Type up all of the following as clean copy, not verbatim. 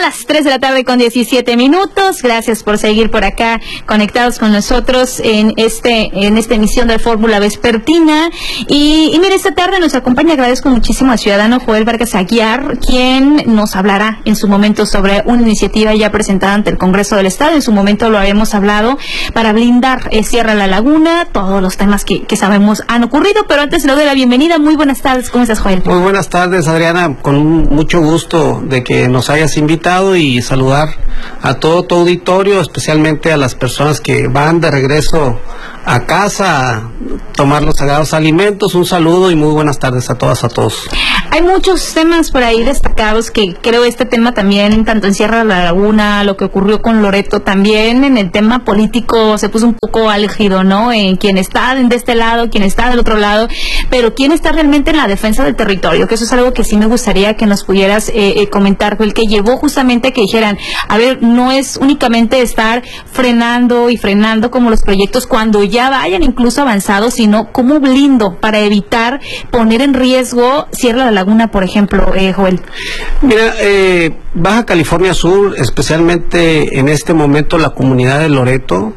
las 3 de la tarde con 17 minutos. Gracias por seguir por acá conectados con nosotros en esta emisión de Fórmula Vespertina. Y mire, esta tarde nos acompaña, agradezco muchísimo al ciudadano Joel Vargas Aguiar, quien nos hablará en su momento sobre una iniciativa ya presentada ante el Congreso del Estado. En su momento lo habíamos hablado para blindar Sierra La Laguna, todos los temas que sabemos han ocurrido, pero antes le doy la bienvenida. Muy buenas tardes, ¿cómo estás, Joel? Muy buenas tardes, Adriana, con mucho gusto de que nos hayas invitado y saludar a todo tu auditorio, especialmente a las personas que van de regreso a casa a tomar los sagrados alimentos. Un saludo y muy buenas tardes a todas, a todos. Hay muchos temas por ahí destacados que creo este tema también, tanto en Sierra La Laguna, lo que ocurrió con Loreto, también en el tema político se puso un poco álgido, ¿no? En quién está de este lado, quién está del otro lado, pero quién está realmente en la defensa del territorio, que eso es algo que sí me gustaría que nos pudieras comentar, el que llevó justamente a que dijeran, a ver, no es únicamente estar frenando y frenando como los proyectos cuando ya vayan incluso avanzados, sino cómo blindo para evitar poner en riesgo Sierra La Laguna, por ejemplo, Joel. Mira, Baja California Sur, especialmente en este momento la comunidad de Loreto,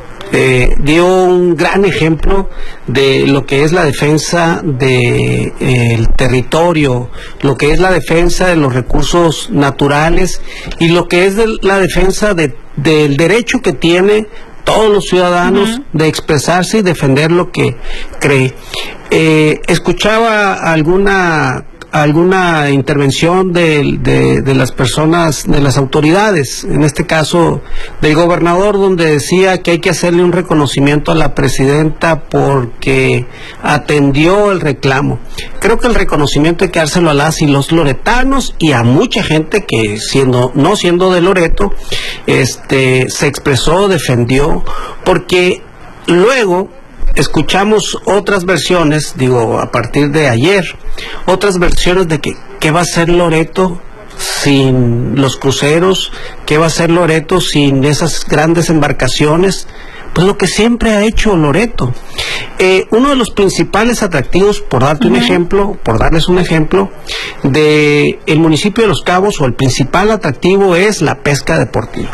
dio un gran ejemplo de lo que es la defensa del territorio, lo que es la defensa de los recursos naturales y lo que es la defensa del derecho que tiene todos los ciudadanos de expresarse y defender lo que cree. Escuchaba alguna intervención de las personas, de las autoridades, en este caso del gobernador, donde decía que hay que hacerle un reconocimiento a la presidenta porque atendió el reclamo. Creo que el reconocimiento hay que dárselo a las y los loretanos y a mucha gente que no siendo de Loreto, se expresó, defendió, porque luego escuchamos otras versiones, a partir de ayer, otras versiones de que ¿qué va a hacer Loreto sin los cruceros? ¿Qué va a hacer Loreto sin esas grandes embarcaciones? Pues lo que siempre ha hecho Loreto. Uno de los principales atractivos, por darles un ejemplo, de el municipio de Los Cabos, o el principal atractivo, es la pesca deportiva.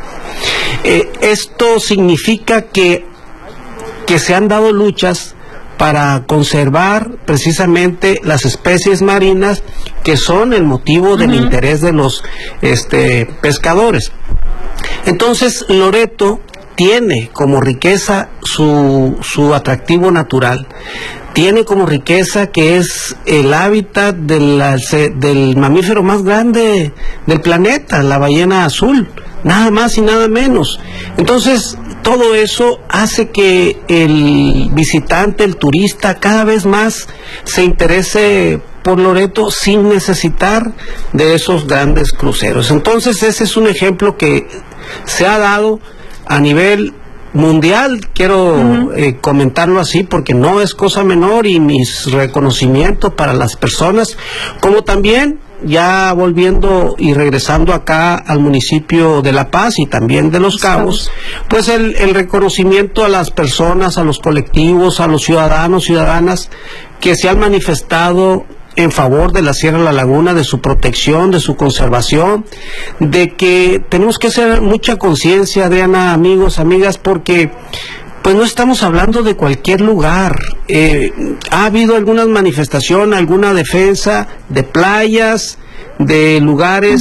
Esto significa que se han dado luchas para conservar precisamente las especies marinas que son el motivo del interés de los pescadores. Entonces Loreto tiene como riqueza su atractivo natural, tiene como riqueza que es el hábitat del mamífero más grande del planeta, la ballena azul, nada más y nada menos. Entonces todo eso hace que el visitante, el turista, cada vez más se interese por Loreto sin necesitar de esos grandes cruceros. Entonces ese es un ejemplo que se ha dado a nivel mundial. Quiero comentarlo así porque no es cosa menor, y mis reconocimientos para las personas, como también ya volviendo y regresando acá al municipio de La Paz y también de Los Cabos, pues el reconocimiento a las personas, a los colectivos, a los ciudadanos, ciudadanas que se han manifestado en favor de la Sierra La Laguna, de su protección, de su conservación, de que tenemos que hacer mucha conciencia, Adriana, amigos, amigas, porque pues no estamos hablando de cualquier lugar. Ha habido alguna manifestación, alguna defensa de playas, de lugares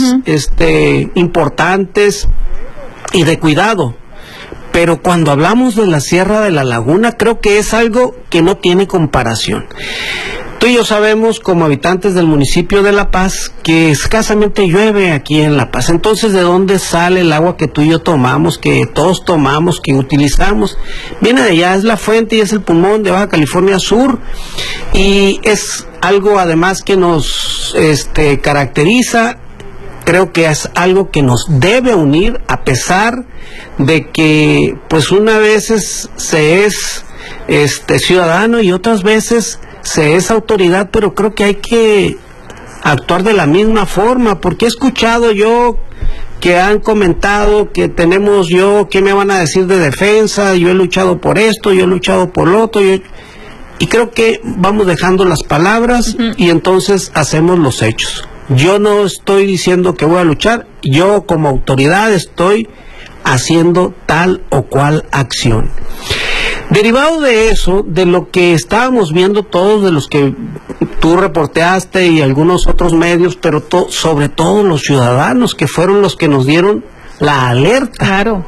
importantes y de cuidado. Pero cuando hablamos de la Sierra de la Laguna, creo que es algo que no tiene comparación. Tú y yo sabemos, como habitantes del municipio de La Paz, que escasamente llueve aquí en La Paz. Entonces, ¿de dónde sale el agua que tú y yo tomamos, que todos tomamos, que utilizamos? Viene de allá, es la fuente y es el pulmón de Baja California Sur. Y es algo además que nos caracteriza. Creo que es algo que nos debe unir, a pesar de que pues una vez se es ciudadano y otras veces se es autoridad, pero creo que hay que actuar de la misma forma, porque he escuchado yo que han comentado que tenemos ¿qué me van a decir de defensa? Yo he luchado por esto, yo he luchado por lo otro, y creo que vamos dejando las palabras y entonces hacemos los hechos. Yo no estoy diciendo que voy a luchar, yo como autoridad estoy haciendo tal o cual acción. Derivado de eso, de lo que estábamos viendo todos, de los que tú reporteaste y algunos otros medios, pero sobre todo los ciudadanos, que fueron los que nos dieron la alerta. Claro.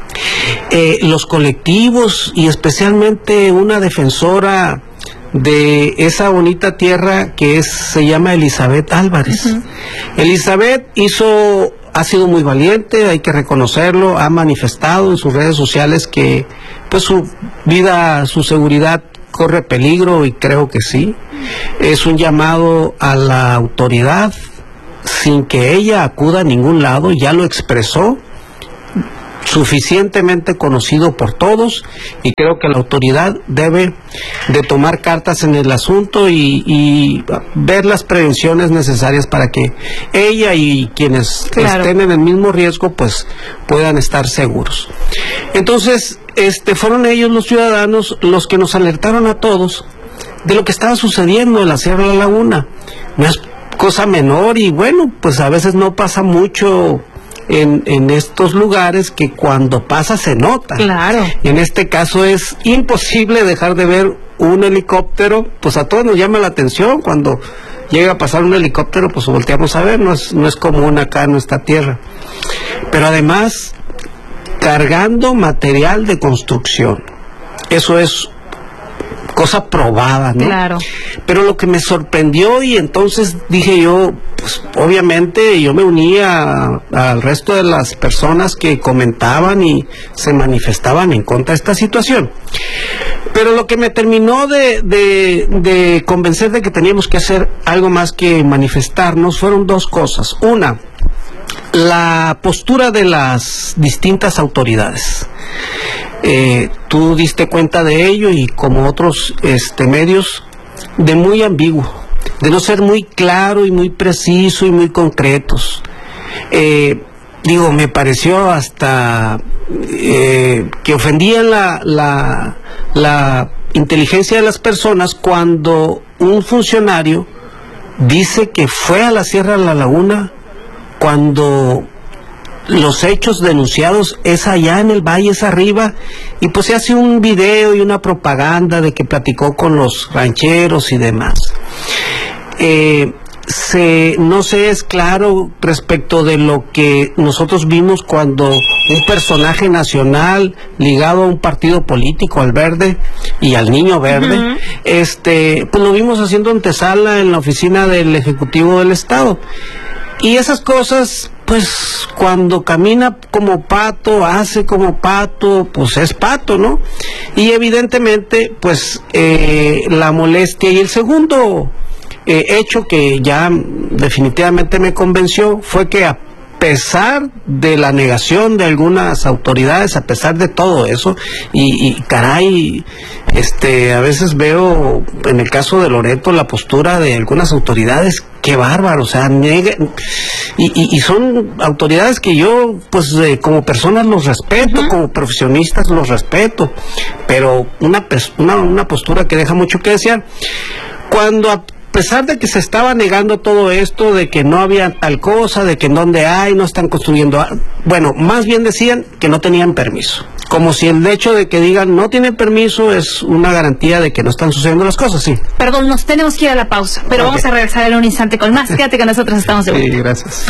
Los colectivos y especialmente una defensora de esa bonita tierra que se llama Elizabeth Álvarez. Uh-huh. Elizabeth ha sido muy valiente, hay que reconocerlo, ha manifestado en sus redes sociales que pues su vida, su seguridad corre peligro, y creo que sí. Es un llamado a la autoridad sin que ella acuda a ningún lado, ya lo expresó, suficientemente conocido por todos, y creo que la autoridad debe de tomar cartas en el asunto y ver las prevenciones necesarias para que ella y quienes estén en el mismo riesgo pues puedan estar seguros. Entonces, fueron ellos, los ciudadanos, los que nos alertaron a todos de lo que estaba sucediendo en la Sierra de la Laguna. No es cosa menor, y bueno, pues a veces no pasa mucho en estos lugares, que cuando pasa se nota. Claro. Y en este caso es imposible dejar de ver un helicóptero. Pues a todos nos llama la atención cuando llega a pasar un helicóptero, pues volteamos a ver, no es común acá en nuestra tierra. Pero además cargando material de construcción, eso es cosa probada, ¿no? Claro. Pero lo que me sorprendió, y entonces dije yo, pues obviamente yo me unía al resto de las personas que comentaban y se manifestaban en contra de esta situación. Pero lo que me terminó de convencer de que teníamos que hacer algo más que manifestarnos fueron dos cosas. Una, la postura de las distintas autoridades. Tú diste cuenta de ello, y como otros medios, de muy ambiguo, de no ser muy claro y muy preciso y muy concretos. Me pareció hasta que ofendían la inteligencia de las personas cuando un funcionario dice que fue a la Sierra de la Laguna cuando los hechos denunciados es allá en el valle, es arriba, y pues se hace un video y una propaganda de que platicó con los rancheros y demás. No se es claro respecto de lo que nosotros vimos cuando un personaje nacional ligado a un partido político, al Verde y al Niño Verde, uh-huh, pues lo vimos haciendo antesala en la oficina del Ejecutivo del Estado. Y esas cosas, pues cuando camina como pato, hace como pato, pues es pato, ¿no? Y evidentemente, pues la molestia. Y el segundo hecho que ya definitivamente me convenció fue que, a pesar de la negación de algunas autoridades, a pesar de todo eso, y caray, a veces veo en el caso de Loreto la postura de algunas autoridades, qué bárbaro, o sea, y son autoridades que yo, pues como personas los respeto, uh-huh, como profesionistas los respeto, pero una postura que deja mucho que desear. Cuando a pesar de que se estaba negando todo esto, de que no había tal cosa, de que en donde hay, no están construyendo, bueno, más bien decían que no tenían permiso. Como si el hecho de que digan no tienen permiso es una garantía de que no están sucediendo las cosas, sí. Perdón, nos tenemos que ir a la pausa, pero vamos a regresar en un instante con más. Quédate con nosotros, estamos de vuelta. Sí, gracias.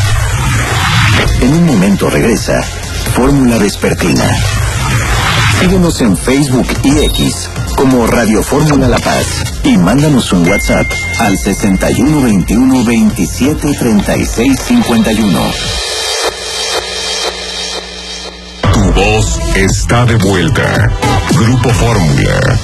En un momento regresa Fórmula Vespertina. Síguenos en Facebook y X como Radio Fórmula La Paz y mándanos un WhatsApp al 6121 27 36 51. Tu voz está de vuelta. Grupo Fórmula.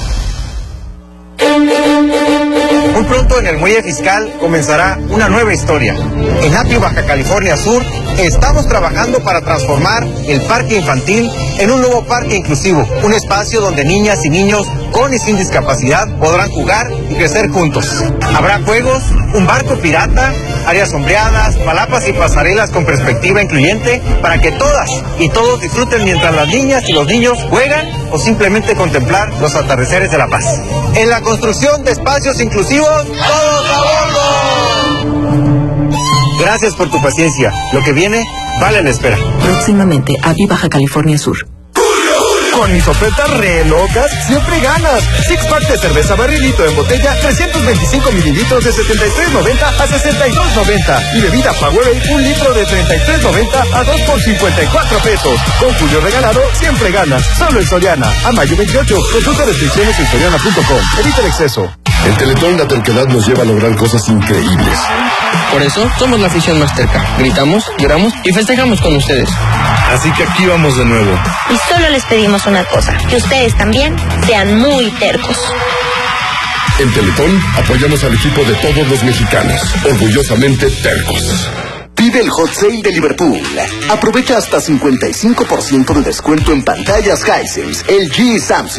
Muy pronto en el Muelle Fiscal comenzará una nueva historia. En Atrio, Baja California Sur, estamos trabajando para transformar el parque infantil en un nuevo parque inclusivo, un espacio donde niñas y niños con y sin discapacidad podrán jugar y crecer juntos. Habrá juegos, un barco pirata, áreas sombreadas, palapas y pasarelas con perspectiva incluyente para que todas y todos disfruten mientras las niñas y los niños juegan o simplemente contemplar los atardeceres de La Paz. En la construcción de espacios inclusivos, ¡todos a bordo! Gracias por tu paciencia. Lo que viene vale la espera. Próximamente, AVI Baja California Sur. Con mis ofertas re locas, siempre ganas. Six pack de cerveza barrilito en botella, 325 mililitros de $73.90 a $62.90. Y bebida Powerade, 1 litro de $33.90 a 2 por $54. Con Julio regalado, siempre ganas. Solo en Soriana. A mayo 28. Consulta restricciones en soriana.com. Evita el exceso. En Teletón la terquedad nos lleva a lograr cosas increíbles. Por eso somos la afición más terca. Gritamos, lloramos y festejamos con ustedes. Así que aquí vamos de nuevo. Y solo les pedimos una cosa, que ustedes también sean muy tercos. En Teletón apoyamos al equipo de todos los mexicanos, orgullosamente tercos. Vive el Hot Sale de Liverpool. Aprovecha hasta 55% de descuento en pantallas Hisense, LG y Samsung.